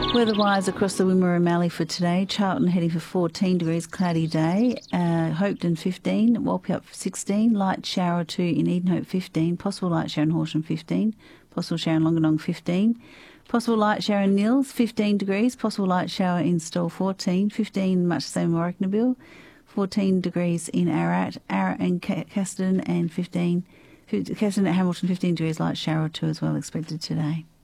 Weather-wise across the Wimmera Mallee for today, Charlton heading for 14 degrees, cloudy day, Hopeton 15, Walpurgis 16, light shower or two in Edenhope 15, possible light shower in Horsham 15, possible shower in Longanong 15, possible light shower in Nils 15 degrees, possible light shower in Stawell 14, 15 much the same in Warracknabeal, 14 degrees in Ararat and Casterton, and Casterton at Hamilton 15 degrees, light shower or two as well expected today.